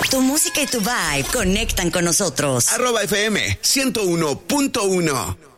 Tu música y tu vibe conectan con nosotros. @FM 101.1.